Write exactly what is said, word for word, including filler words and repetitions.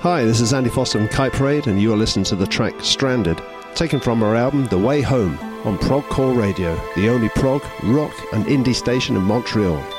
Hi, this is Andy Foster from Kite Parade, and you are listening to the track Stranded, taken from our album The Way Home on Prog Core Radio, the only prog, rock and indie station in Montreal.